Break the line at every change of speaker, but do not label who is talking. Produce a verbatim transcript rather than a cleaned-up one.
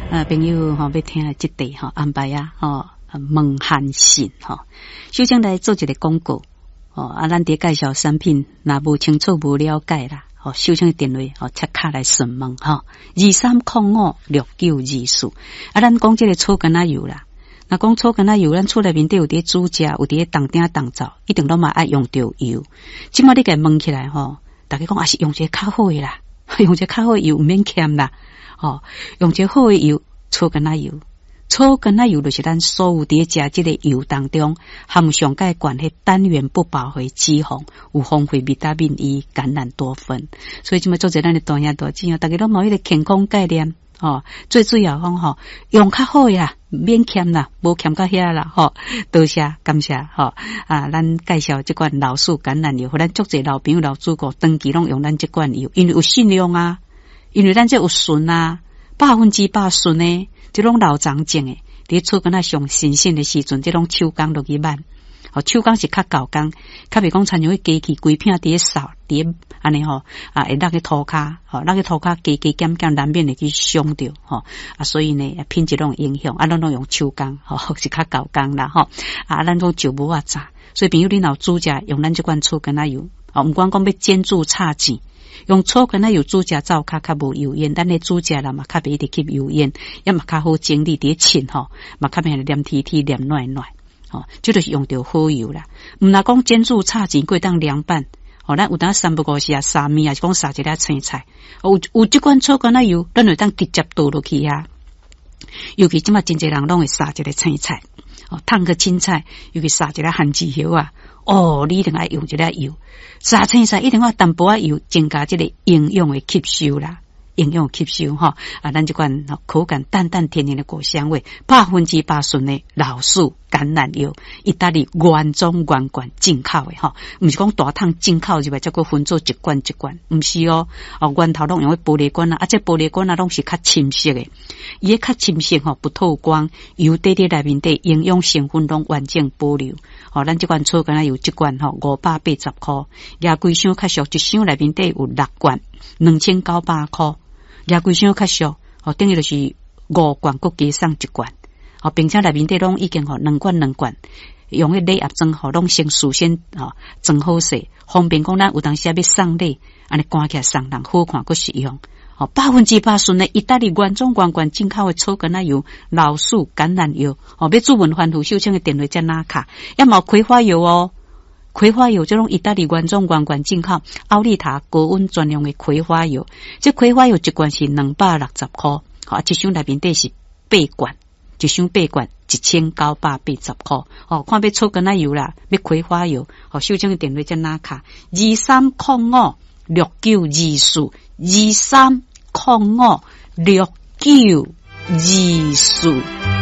呃，朋友吼、哦，要听这题吼、哦，安排啊吼，问函信吼，首先来做一个广告哦，啊，咱伫介绍产品，若无清楚无了解啦，哦，首先电话哦，切卡来询问吼，二三零五六九二四，啊，咱讲这个草根仔油啦，若讲草根仔油，咱厝内面都有伫煮食，有伫当鼎当灶，一定拢嘛爱用到油。即马你甲问起来吼，大家讲也是用一个较好诶啦，用一个较好诶油毋免欠啦。哦，用一个好诶油，草根仔油，草根仔油就是咱所有伫食即个油当中含上介悬迄单元不饱和脂肪，有丰富维他命 E、橄榄多酚，所以即么做者咱诶大兄大姐哦，大家都冇迄个健康概念哦，最主要讲吼，用较好呀，免欠啦，无欠到遐啦吼，多谢感谢吼啊，咱介绍即款老树橄榄油，互咱足侪老朋友老主顾长期拢用咱即款油，因为有信用啊。因为咱这有纯啊，百分之百纯诶，这种老长种诶，伫厝跟那上新鲜诶时阵，这种手工落去挽，哦，手工是较旧工，较袂讲参像迄机器规片伫扫，伫安尼吼啊，会落去涂骹，吼，落去涂骹加加减减难免会去伤着，吼啊，所以呢品质拢影响，啊，咱拢用手工，吼是较旧工啦，吼啊，咱种石无啊炸，所以朋友你若煮食用咱这款厝跟那油，哦，毋管讲要煎煮炒钱。用草根仔油煮食灶较较无油烟，咱咧煮食啦嘛较袂一直吸油烟，也嘛较好整理伫浸吼，嘛较免黏体体黏软软，吼，这就是用着好油啦。毋若讲煎煮炒钱过当凉拌，吼，咱有当三不五时啊，沙面啊是讲撒一粒青菜，有有即款草根仔油，咱会当直接倒落去啊。尤其即马真侪人拢会撒一个青菜，哦，烫个青菜，尤其撒一粒番薯叶啊。哦，你一定爱用一粒油，撒青菜一定要淡薄仔油，增加这个营养的吸收啦，营养吸收哈啊，咱这款口感淡淡甜甜的果香味，百分之百纯的老树橄榄油，意大利原装原罐进口的哈，唔是讲大桶进口就话再个分做一罐一罐，唔是哦，哦源头拢用的玻璃罐啊，啊这玻璃罐啊拢是较深色的，伊个较深色吼不透光，油底底内面底营养成分拢完整保留。哦，咱这款草根仔油一罐吼五百八十块，亚规箱较俗，一箱内面底有六罐，两千九百块。亚规箱较俗，哦，等于就是五罐搁加送一罐，哦，并且内面底拢已经吼两罐两罐，用迄礼盒装吼，拢先事先吼装好势，方便讲咱有当时要送礼，安尼赶起来送人好看搁实用。哦，百分之百纯的意大利原装原罐进口的草根仔油、老树橄榄油，哦，要做文番薯秀清的电话在哪卡？要冇葵花油哦，葵花油这种意大利原装原罐进口，奥利塔高温专用的葵花油，这葵花油一罐是两百六十块，好，一箱内面底是八罐，一箱八罐一千九百八十块，哦，看要草根仔油啦，要葵花油，哦，秀清的电话在哪卡？二三零五六九二四，二三。零五六九二四。